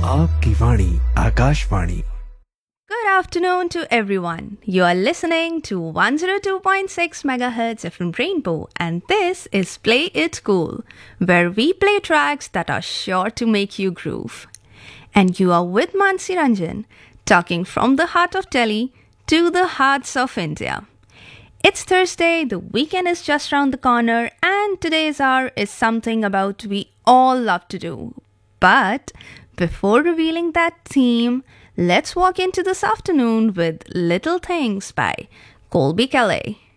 आपकी वाणी Akashvani. Good afternoon to everyone. You are listening to 102.6 MHz FM Rainbow, and this is Play It Cool, where we play tracks that are sure to make you groove. And you are with Mansi Ranjan, talking from the heart of Delhi to the hearts of India. It's Thursday, the weekend is just around the corner, and today's hour is something about we all love to do. But before revealing that theme, let's walk into this afternoon with Little Things by Colby Kelly.